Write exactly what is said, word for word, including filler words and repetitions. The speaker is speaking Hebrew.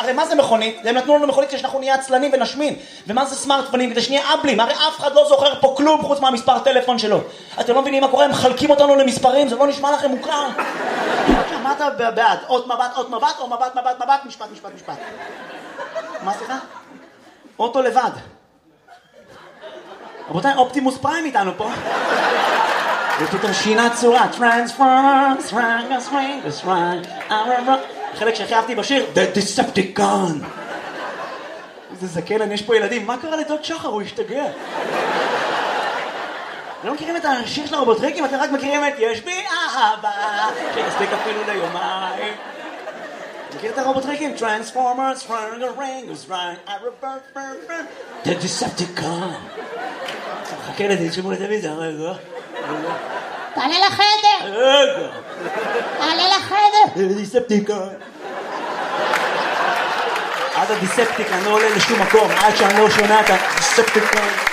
הרי מה זה מכונית? הם נתנו לנו מכונית כדי שאנחנו נהיה עצלנים ונשמין. ומה זה סמארטפונים? כדי שנהיה אבלים. הרי אף אחד לא זוכר פה כלום חוץ מהמספר טלפון שלו. אתם לא מבינים מה קורה? הם מחלקים אותנו למספרים, זה לא נשמע לכם מוכר. מה אתה בעד? אות מבט, אות מבט, או מבט, מבט, מבט, משפט, משפט, משפט. מה סליחה? אוטו לבד. רבותיי, אופטימוס פריים איתנו פה. ופתאום שינה צורה. Transformers, Rangus, Rangus, Rangus, החלק שהכי אהבתי בשיר, The Decepticon. איזה זקן, יש פה ילדים. מה קרה לדוד שחר? הוא השתגע. לא מכירים את השיר של הרובוטריקים? אתם רק מכירים את יש בי אהבה שיספיק אפילו ליומיים. מכיר את הרובוטריקים? Transformers, Rangus, Rangus, Rangus, The Decepticon. חכה לזה, שימו לטלוויזיה, רגע. תעלה לחדר! רגע. תעלה לחדר! דיספטיקון. עד הדיספטיקון לא עולה לשום מקום, עד שאני לא שומע את הדיספטיקון.